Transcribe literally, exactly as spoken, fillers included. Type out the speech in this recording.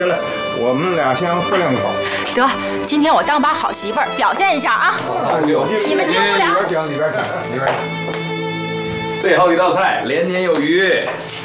得了，我们俩先喝两口。 得，今天我当把好媳妇儿，表现一下啊！你们进不了。 里边请，里边请，里边请。 最后一道菜，连年有余。